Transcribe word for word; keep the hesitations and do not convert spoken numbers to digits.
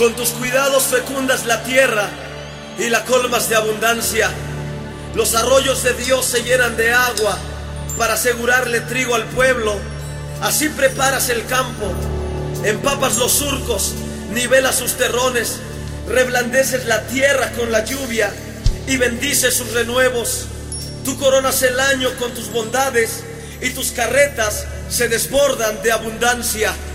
Con tus cuidados fecundas la tierra y la colmas de abundancia. Los arroyos de Dios se llenan de agua para asegurarle trigo al pueblo. Así preparas el campo, empapas los surcos, nivelas sus terrones, reblandeces la tierra con la lluvia y bendices sus renuevos. Tú coronas el año con tus bondades y tus carretas se desbordan de abundancia.